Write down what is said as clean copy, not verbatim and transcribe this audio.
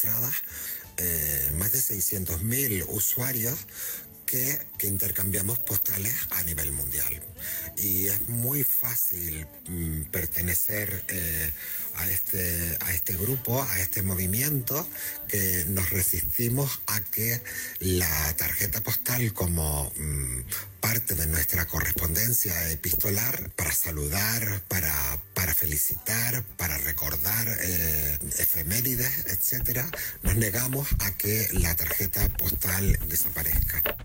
registradas más de 600.000 usuarios que intercambiamos postales a nivel mundial. Y es muy fácil pertenecer a este grupo, a este movimiento, que nos resistimos a que la tarjeta postal como parte de nuestra correspondencia epistolar, para saludar, para felicitar, para recordar efemérides, etcétera, nos negamos a que la tarjeta postal desaparezca.